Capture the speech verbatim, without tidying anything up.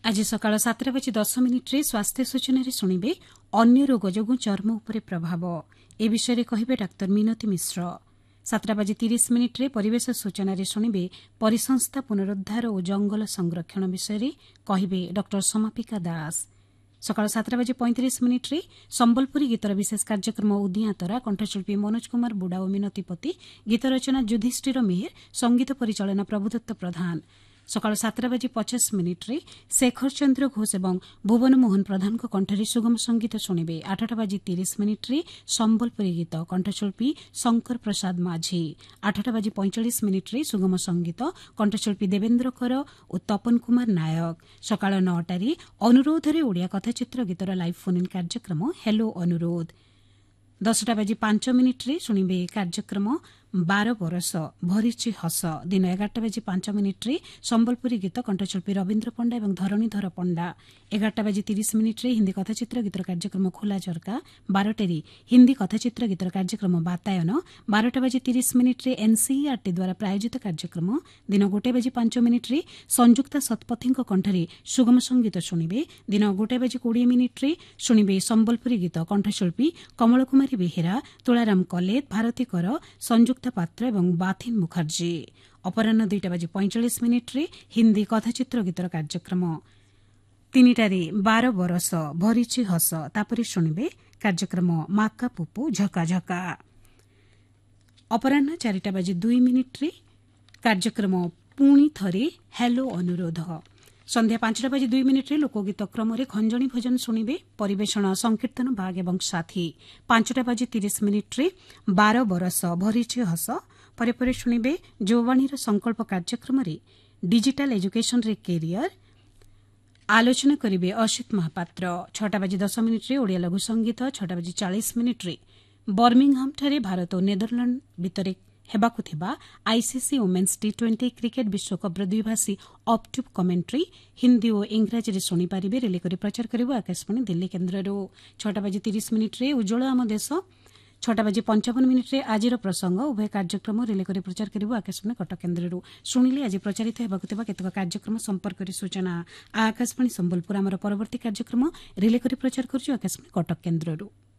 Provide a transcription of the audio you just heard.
आज सकाळ सातटा बजी दस मिनिट्रे स्वास्थ्य सूचना शुणिबे अन्य रोग जोगु चर्म उपरे प्रभाव ए विषय कहिबे डाक्तर मिनती मिश्र। सातटा बजी तीस मिनिट्रे परिवेश सूचना शुणिबे परिसंस्था पुनरुद्धार और जंगल संरक्षण विषय कहिबे डॉक्टर समापिका दास। सकाळ सातटा बजी पैंतीस मिनिट्रे संबलपुरी गीतर विशेष कार्यक्रम उदियातरा कंठशिल्पी मनोज कुमार बुड़ा और मिनतीपति गीत रचना युधिष्ठिर मेहर संगीत परिचालना प्रभुदत्त प्रधान। सकाळ सातटा बजी पचास मिनिट्रे शेखर चंद्र घोष और भुवन मोहन प्रधान कंठरी सुगम संगीत शुणिबे। आठटा बजी तीस मिनिट्रे संबलपुरी गीत कंठशिल्पी शंकर प्रसाद माझी। आठटा बजी पैंचाश मिनिट्रे सुगम संगीत कंठशिल्पी देवेन्द्र कर और तपन कुमार नायक। सकाळ नौटारे अनुरोधरे ओडिया कथाचित्र गीतर लाइव फोन इन कार्यक्रम हेलो अनुरोध। दसटा बजी पांच मिनिट्रे शुणिबे कार्यक्रम बार बरस भरिची हस। दिन एगारटा बजी पांच मिनिट्रे संबलपुरी गीत कंठशिल्पी रवीन्द्र पंडा और धरणीधर पंडा। एगारटा बजी तीस मिनिट्रे हिंदी कथाचित्र गीतर कार्यक्रम खोला झरका। बारटे हिंदी कथाचित्र गीतर कार्यक्रम बातायन। बारटा बजी तीस मिनिट्रे एनसीईआरटी द्वारा प्रायोजित कार्यक्रम। दिन गोटे बजी पांच मिनिट्रे संयुक्ता शतपथी कंठरी सुगम संगीत शुणिबे। दिन गोटे बजी कोड़े मिनिट्रे शुणिबे संबलपुरी गीत कंठशिल्पी कमल कुमारी बेहेरा, तुलाराम कलेत, भारती कर, संयुक्त पात्र एवं बाथिन मुखर्जी। अपराह दुईटा बजी पैंचाश मिनिट्रे हिंदी कथाचित्र गीतर कार्यक्रम। तीनिटारे बार बरस भरिची हस तापरे शुणिबे कार्यक्रम माका पुपु झका झका। अपराह चारिटा बजी दुई मिनिट्रे कार्यक्रम पुणी थरे हेलो अनुरोध। संध्या पांचटा बजी दुई मिनिट्रे लोकगीत क्रम खंजणी भजन शुणिबे। परिवेषण संकीर्तन बाग एवं साथी। पांचटा बजी तीस मिनिट्रे बार बरस भरिची हस परे परे शुणिबे जोवाणीर संकल्प कार्यक्रम डिजिटल एजुकेशन रे कैरियर आलोचना करिबे असित महापात्र। छटा बजी दस मिनिट्रे ओडिया लघु संगीत। छटा बजी चालीस मिनिट्रे बर्मिंगहाम ठारे भारत और नेदरलैंड भितरे हेबाकु थिबा ICC women's T twenty cricket विश्वकप्र द्विभाषी up-to commentary Hindi और इंग्राजी शुणी पारे रिले कर प्रचार करिबो आकाशवाणी दिल्ली केन्द्र। छटा बजी तीस मिनिट्रे उज्ज्वल आम देश। छटा बजी पंचावन मिनिट्रे आजिर प्रसंग उभय कार्यक्रम रिले कर प्रचार करिबो आकाशवाणी कटक केन्द्र। शुणिले आज प्रचारित हेबाकु थिबा केतक कार्यक्रम संपर्क सूचना। आकाशवाणी संबलपुर आमर परवर्ती कार्यक्रम रिले कर प्रचार करुछु आकाशवाणी कटक केन्द्र।